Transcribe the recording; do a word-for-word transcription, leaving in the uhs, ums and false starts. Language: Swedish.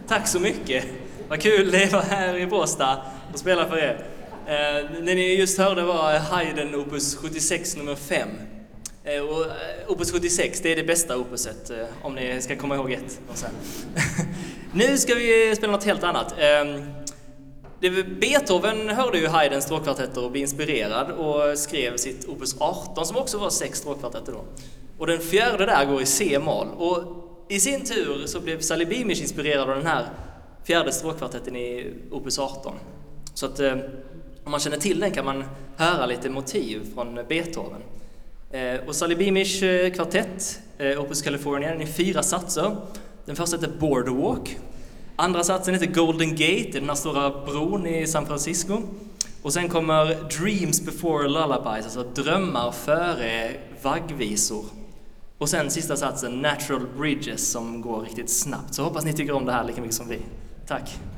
Tack så mycket. Vad kul det var här i Båstad och spela för er. Eh, det ni just hörde var Haydn Opus sjuttiosex nummer fem. Eh, och Opus sjuttiosex, det är det bästa opuset, eh, om ni ska komma ihåg ett. Nu ska vi spela något helt annat. Eh, det, Beethoven hörde ju Haydns stråkkvartetter och blev inspirerad och skrev sitt Opus arton som också var sex stråkkvartetter då. Och den fjärde där går i C-moll. Och i sin tur så blev Salibimish inspirerad av den här fjärde stråkkvartetten i Opus arton. Så att eh, om man känner till den kan man höra lite motiv från Beethoven. Eh, och Salibimish eh, kvartett, eh, Opus California, den är fyra satser. Den första heter Boardwalk. Andra satsen heter Golden Gate, den här stora bron i San Francisco. Och sen kommer Dreams Before Lullabies, alltså drömmar före vaggvisor. Och sen sista satsen, Natural Bridges, som går riktigt snabbt. Så hoppas ni tycker om det här lika mycket som vi. Tack!